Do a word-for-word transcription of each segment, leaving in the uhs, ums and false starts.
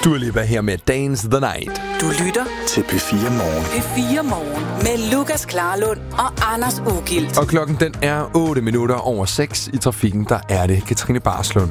Dua Lipa her med Dance the Night. Du lytter til P fire Morgen. P fire Morgen med Lukas Klarlund og Anders Ugilt. Og klokken den er otte minutter over seks. I trafikken, der er det Katrine Barslund.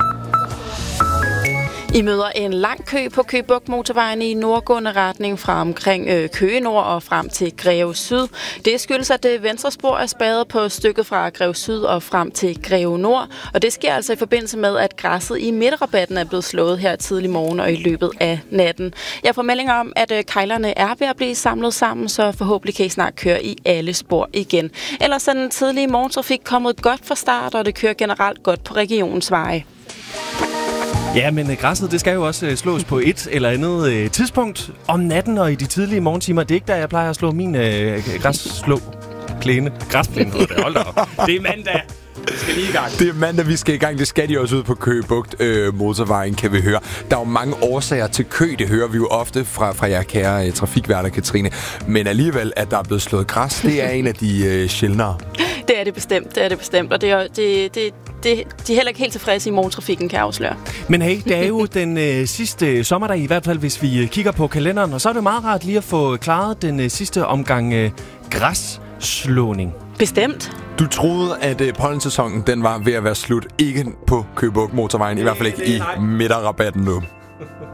I møder en lang kø på Køge Bugt Motorvejen i nordgående retning fra omkring øh, Køge Nord og frem til Greve Syd. Det skyldes, at det venstre spor er spadet på stykket fra Greve Syd og frem til Greve Nord. Og det sker altså i forbindelse med, at græsset i midterrabatten er blevet slået her tidlig morgen og i løbet af natten. Jeg får meldinger om, at øh, kejlerne er ved at blive samlet sammen, så forhåbentlig kan I snart køre i alle spor igen. Ellers er den tidlige morgentrafik kommet godt fra start, og det kører generelt godt på regionens veje. Ja, men øh, græsset, det skal jo også øh, slås på et eller andet øh, tidspunkt om natten og i de tidlige morgentimer. Det er ikke der, jeg plejer at slå min øh, græsslå plæne. Græsplæne hedder det. Hold da op. Det er mandag. Vi skal lige i gang. Det er mandag, vi skal i gang. Det skal de også ud på Køge Bugt øh, Motorvejen, kan vi høre. Der er jo mange årsager til kø. Det hører vi jo ofte fra, fra jer kære øh, trafikværter, Katrine. Men alligevel, at der er blevet slået græs, det er en af de øh, sjældnere. Det er det bestemt, det er det bestemt. Og det er, det, det, det, de er heller ikke helt tilfredse i morgentrafikken, kan jeg afsløre. Men hey, det er jo den øh, sidste sommerdag, i hvert fald hvis vi øh, kigger på kalenderen. Og så er det meget rart lige at få klaret den øh, sidste omgang øh, græsslåning. Bestemt. Du troede, at øh, pollensæsonen den var ved at være slut. Ikke på Køge Bugt Motorvejen, i hvert fald ikke i midterrabatten nu.